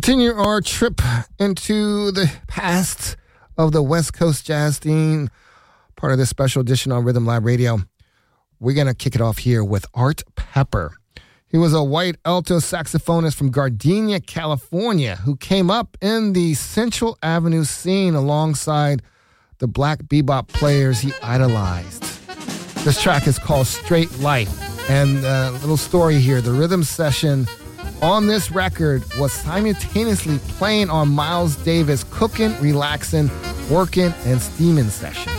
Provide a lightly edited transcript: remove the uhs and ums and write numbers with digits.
Continue our trip into the past of the West Coast jazz scene, part of this special edition on Rhythm Lab Radio. We're going to kick it off here with Art Pepper. He was a white alto saxophonist from Gardena, California, who came up in the Central Avenue scene alongside the black bebop players he idolized. This track is called Straight Life. And a little story here, the rhythm session on this record was simultaneously playing on Miles Davis' Cookin', Relaxin', Workin', and Steamin' session.